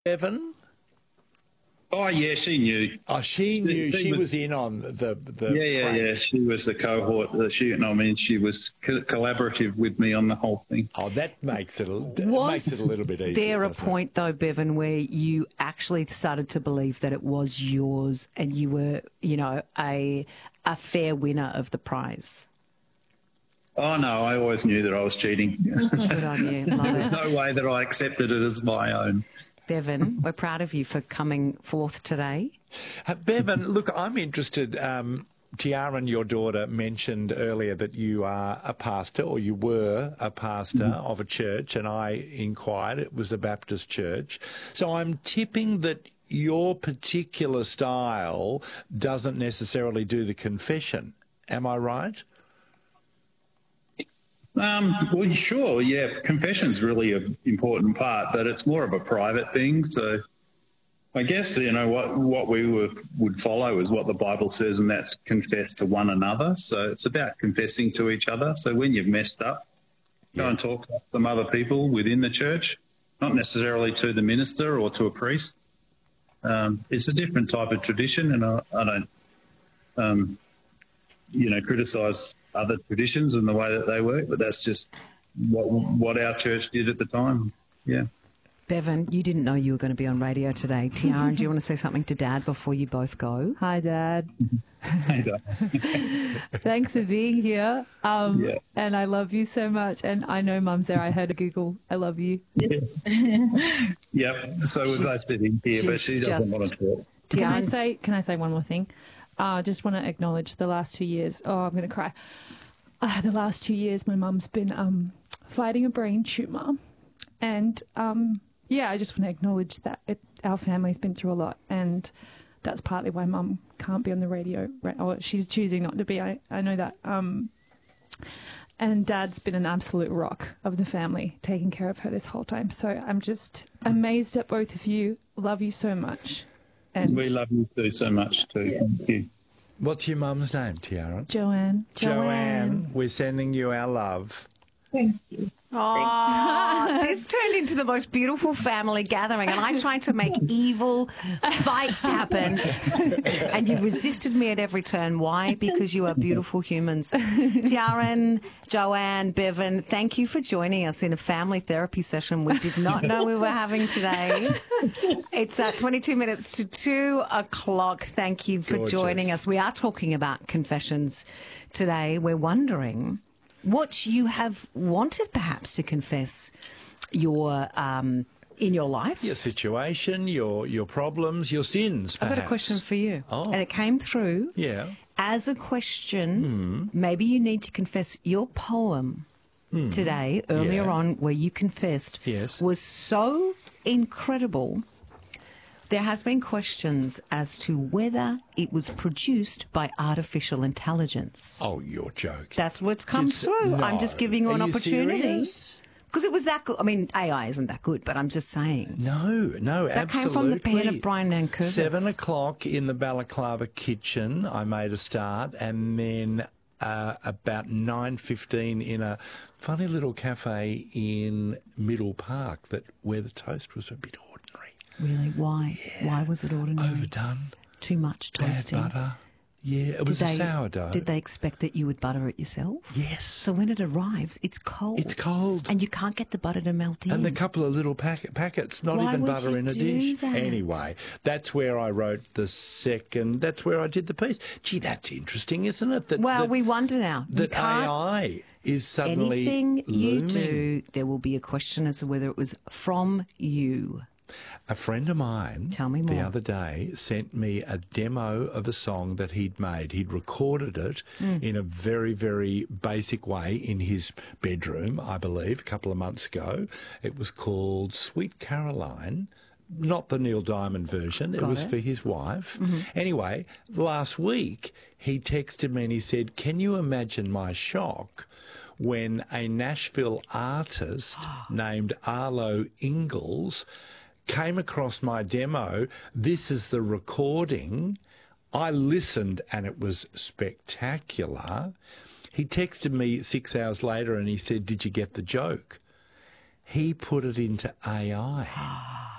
Evan? Oh, yeah, she knew. Oh, she knew. She was in on the Yeah. She was the cohort. She was collaborative with me on the whole thing. Oh, that makes it a little bit easier. There a point, though, Bevan, where you actually started to believe that it was yours and you were, a fair winner of the prize? Oh, no, I always knew that I was cheating. Good on you. Love it. No way that I accepted it as my own. Bevan, we're proud of you for coming forth today. Bevan, look, I'm interested. Tiaran, your daughter, mentioned earlier that you are a pastor, or you were a pastor of a church, and I inquired. It was a Baptist church. So I'm tipping that your particular style doesn't necessarily do the confession. Am I right? Well, sure, yeah. Confession's really an important part, but it's more of a private thing. So I guess, what we would follow is what the Bible says, and that's confess to one another. So it's about confessing to each other. So when you've messed up, go and talk to some other people within the church, not necessarily to the minister or to a priest. It's a different type of tradition, and I don't, criticise other traditions and the way that they work, but that's just what our church did at the time. Yeah. Bevan, you didn't know you were going to be on radio today. Tiaran, do you want to say something to Dad before you both go? Hi, Dad. Hey, Dad. Thanks for being here. And I love you so much. And I know Mum's there. I heard a Google. I love you. Yeah. Yep. So we're both sitting here, but she doesn't want to talk. Can I say one more thing? I just want to acknowledge the last 2 years. Oh, I'm going to cry. The last 2 years, my mum's been fighting a brain tumour. And, I just want to acknowledge that our family's been through a lot. And that's partly why Mum can't be on the radio. Or she's choosing not to be. I know that. And Dad's been an absolute rock of the family, taking care of her this whole time. So I'm just amazed at both of you. Love you so much. And we love you too so much too. Yeah. Thank you. What's your mum's name, Tiaran? Joanne. Joanne, we're sending you our love. Thank you. Oh, this turned into the most beautiful family gathering, and I tried to make evil fights happen, and you resisted me at every turn. Why? Because you are beautiful humans. Tiaran, Joanne, Bevan, thank you for joining us in a family therapy session we did not know we were having today. It's 22 minutes to 2 o'clock. Thank you for joining us. We are talking about confessions today. We're wondering what you have wanted perhaps to confess your in your life. Your situation, your problems, your sins, perhaps. I've got a question for you. Oh. And it came through as a question. Maybe you need to confess your poem today, earlier on, where you confessed was so incredible. There has been questions as to whether it was produced by artificial intelligence. Oh, you're joking. That's what's come through. No. I'm just giving you an opportunity. Serious? Because it was that good. I mean, AI isn't that good, but I'm just saying. No, that absolutely. came from the pen of Brian Nankervis. 7 o'clock in the Balaclava kitchen, I made a start, and then about 9:15 in a funny little cafe in Middle Park where the toast was a bit ordinary. Really? Why? Yeah. Why was it ordinary? Overdone. Too much toasting. Bad butter. Yeah, it was a sourdough. Did they expect that you would butter it yourself? Yes. So when it arrives, it's cold. It's cold. And you can't get the butter to melt in. And a couple of little packets, not even butter in a dish. That? Anyway, that's where I wrote that's where I did the piece. Gee, that's interesting, isn't it? We wonder now. That AI is suddenly anything looming. You do, there will be a question as to whether it was from you. A friend of mine the other day sent me a demo of a song that he'd made. He'd recorded it in a very, very basic way in his bedroom, I believe, a couple of months ago. It was called Sweet Caroline. Not the Neil Diamond version. It was for his wife. Anyway, last week he texted me and he said, "Can you imagine my shock when a Nashville artist named Arlo Ingalls came across my demo? This is the recording. I listened and it was spectacular." He texted me 6 hours later and he said, "Did you get the joke?" He put it into AI.